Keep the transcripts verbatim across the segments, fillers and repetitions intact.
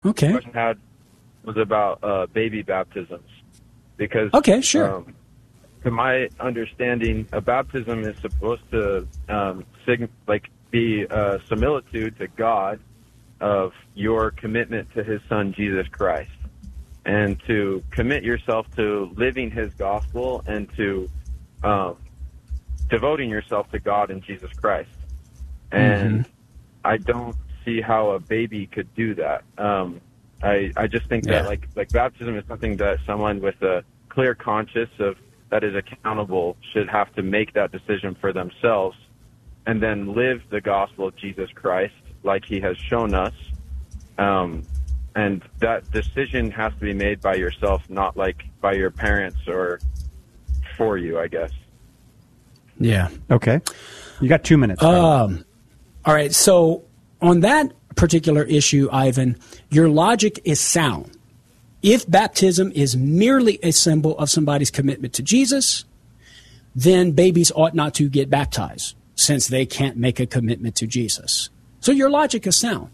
Okay. The question I had was about uh, baby baptisms. Because, okay, sure. Um, to my understanding, a baptism is supposed to um, sig- like be a similitude to God of your commitment to his son, Jesus Christ, and to commit yourself to living his gospel and to um, devoting yourself to God and Jesus Christ. And mm-hmm. I don't see how a baby could do that. Um, I, I just think yeah. that like, like baptism is something that someone with a clear conscience of that is accountable should have to make that decision for themselves and then live the gospel of Jesus Christ like he has shown us. Um, and that decision has to be made by yourself, not like by your parents or for you, I guess. Yeah. Okay. You got two minutes. Um, all right. So on that particular issue, Ivan, your logic is sound. If baptism is merely a symbol of somebody's commitment to Jesus, then babies ought not to get baptized since they can't make a commitment to Jesus. So your logic is sound.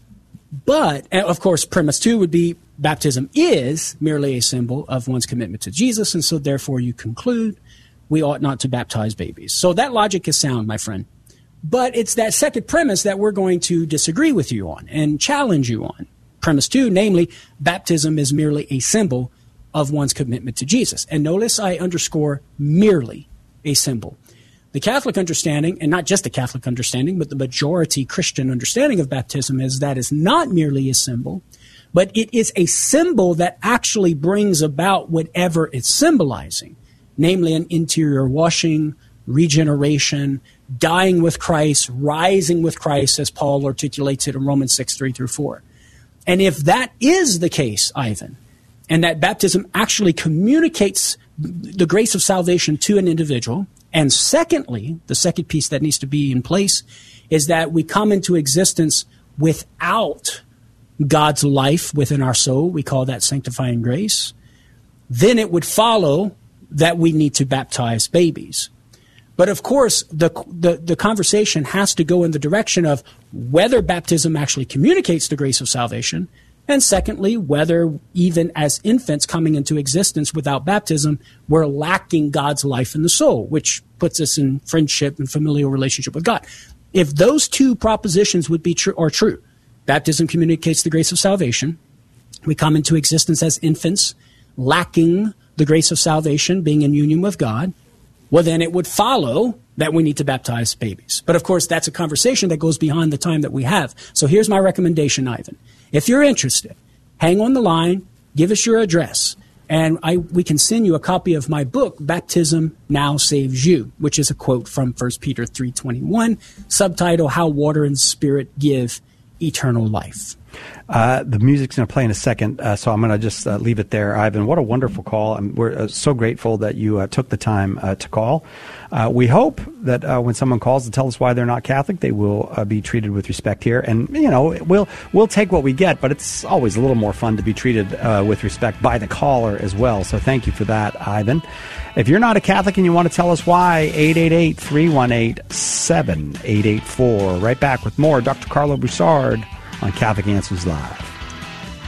But, of course, premise two would be baptism is merely a symbol of one's commitment to Jesus, and so therefore you conclude we ought not to baptize babies. So that logic is sound, my friend. But it's that second premise that we're going to disagree with you on and challenge you on. Premise two, namely, baptism is merely a symbol of one's commitment to Jesus. And notice I underscore merely a symbol. The Catholic understanding, and not just the Catholic understanding, but the majority Christian understanding of baptism is that it's not merely a symbol, but it is a symbol that actually brings about whatever it's symbolizing, namely an interior washing, regeneration, dying with Christ, rising with Christ, as Paul articulates it in Romans six, three through four. And if that is the case, Ivan, and that baptism actually communicates the grace of salvation to an individual, and secondly, the second piece that needs to be in place is that we come into existence without God's life within our soul. We call that sanctifying grace. Then it would follow that we need to baptize babies. But of course, the, the, the conversation has to go in the direction of whether baptism actually communicates the grace of salvation, and secondly, whether even as infants coming into existence without baptism, we're lacking God's life in the soul, which puts us in friendship and familial relationship with God. If those two propositions would be true are true, baptism communicates the grace of salvation. We come into existence as infants, lacking the grace of salvation, being in union with God. Well, then it would follow that we need to baptize babies. But of course, that's a conversation that goes beyond the time that we have. So here's my recommendation, Ivan. If you're interested, hang on the line, give us your address, and I, we can send you a copy of my book, Baptism Now Saves You, which is a quote from First Peter three twenty-one, subtitle, How Water and Spirit Give Eternal Life. Uh, the music's going to play in a second, uh, so I'm going to just uh, leave it there. Ivan, what a wonderful call. I'm, we're uh, so grateful that you uh, took the time uh, to call. Uh, we hope that uh, when someone calls to tell us why they're not Catholic, they will uh, be treated with respect here. And, you know, we'll we'll take what we get, but it's always a little more fun to be treated uh, with respect by the caller as well. So thank you for that, Ivan. If you're not a Catholic and you want to tell us why, eight eight eight, three one eight, seven eight eight four. Right back with more Doctor Carlo Broussard on Catholic Answers Live.